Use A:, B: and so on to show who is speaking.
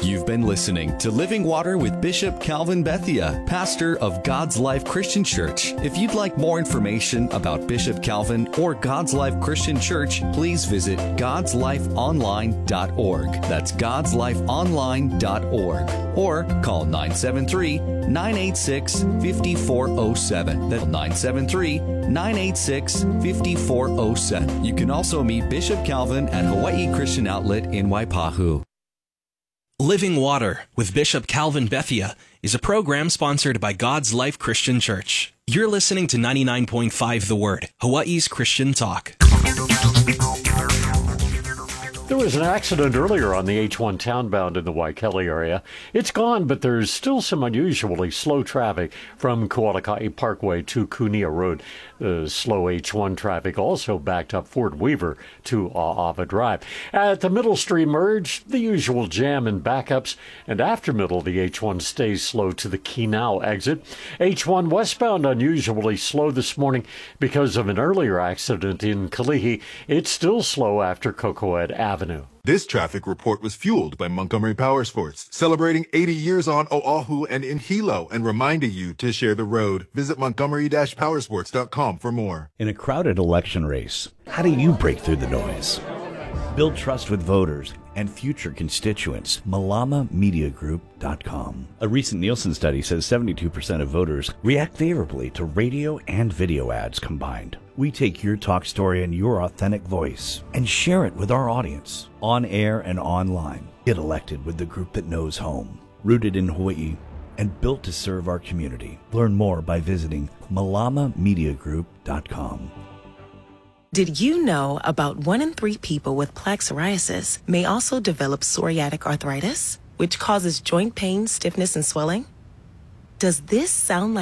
A: You've been listening to Living Water with Bishop Calvin Bethia, pastor of God's Life Christian Church. If you'd like more information about Bishop Calvin or God's Life Christian Church, please visit godslifeonline.org. That's godslifeonline.org. Or call 973-986-5407. That's 973-986-5407. You can also meet Bishop Calvin at Hawaii Christian Outlet in Waipahu.
B: Living Water with Bishop Calvin Bethia is a program sponsored by God's Life Christian Church. You're listening to 99.5 The Word, Hawaii's Christian talk.
C: There was an accident earlier on the H1 townbound in the Waikele area. It's gone, but there's still some unusually slow traffic from Kualakai Parkway to Kunia Road. The slow H1 traffic also backed up Fort Weaver to A'ava Drive. At the Middle Stream merge, the usual jam and backups, and after Middle, the H1 stays slow to the Kinau exit. H1 westbound unusually slow this morning because of an earlier accident in Kalihi. It's still slow after Cocoed Avenue.
D: This traffic report was fueled by Montgomery Powersports, celebrating 80 years on Oahu and in Hilo and reminding you to share the road. Visit montgomery-powersports.com for more.
E: In a crowded election race, how do you break through the noise? Build trust with voters and future constituents. MalamaMediaGroup.com. A recent Nielsen study says 72% of voters react favorably to radio and video ads combined. We take your talk story and your authentic voice and share it with our audience, on air and online. Get elected with the group that knows home, rooted in Hawaii, and built to serve our community. Learn more by visiting MalamaMediaGroup.com.
F: Did you know about 1 in 3 people with plaque psoriasis may also develop psoriatic arthritis, which causes joint pain, stiffness, and swelling? Does this sound like